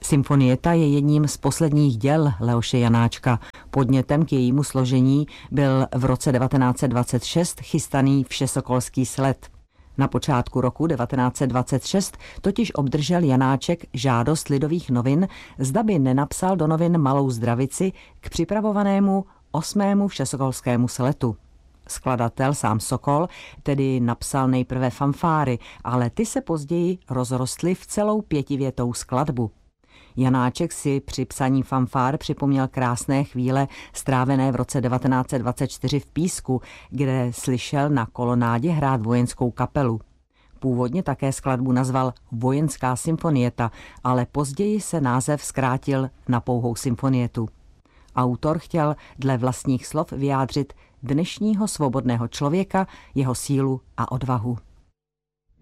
Symfonieta je jedním z posledních děl Leoše Janáčka. Podnětem k jejímu složení byl v roce 1926 chystaný Všesokolský sled. Na počátku roku 1926 totiž obdržel Janáček žádost Lidových novin, zda by nenapsal do novin malou zdravici k připravovanému 8. Všesokolskému sletu. Skladatel sám Sokol tedy napsal nejprve fanfáry, ale ty se později rozrostly v celou 5větou skladbu. Janáček si při psaní fanfár připomněl krásné chvíle strávené v roce 1924 v Písku, kde slyšel na kolonádě hrát vojenskou kapelu. Původně také skladbu nazval Vojenská symfonieta, ale později se název zkrátil na pouhou symfonietu. Autor chtěl dle vlastních slov vyjádřit dnešního svobodného člověka, jeho sílu a odvahu.